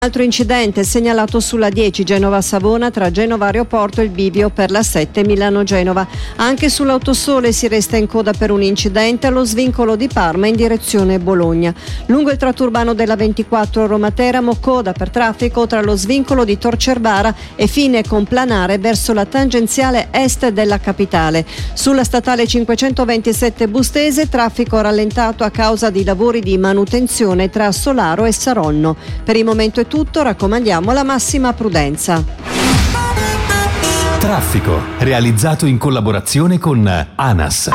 Altro incidente segnalato sulla 10 Genova-Savona tra Genova Aeroporto e il bivio per la 7 Milano-Genova. Anche sull'Autosole si resta in coda per un incidente allo svincolo di Parma in direzione Bologna. Lungo il tratto urbano della 24 Roma-Teramo, coda per traffico tra lo svincolo di Tor Cervara e fine complanare verso la tangenziale est della capitale. Sulla statale 527 Bustese, traffico rallentato a causa di lavori di manutenzione tra Solaro e Saronno. Per il momento è tutto, raccomandiamo la massima prudenza. Traffico, realizzato in collaborazione con ANAS.